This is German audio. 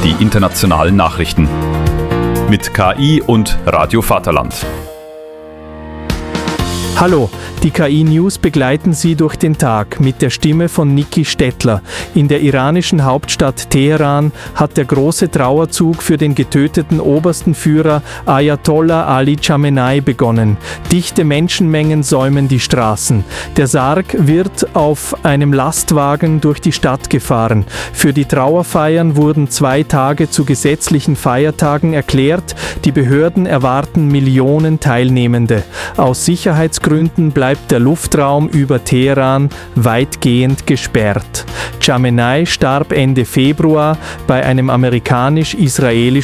die internationalen Nachrichten. Mit KI und Radio Vaterland. Hallo, die KI-News begleiten Sie durch den Tag mit der Stimme von Niki Stettler. In der iranischen Hauptstadt Teheran hat der große Trauerzug für den getöteten obersten Führer Ayatollah Ali Khamenei begonnen. Dichte Menschenmengen säumen die Straßen. Der Sarg wird auf einem Lastwagen durch die Stadt gefahren. Für die Trauerfeiern wurden 2 Tage zu gesetzlichen Feiertagen erklärt. Die Behörden erwarten Millionen Teilnehmende. Aus Sicherheitsgründen bleibt der Luftraum über Teheran weitgehend gesperrt. Khamenei starb Ende Februar bei einem amerikanisch-israelischen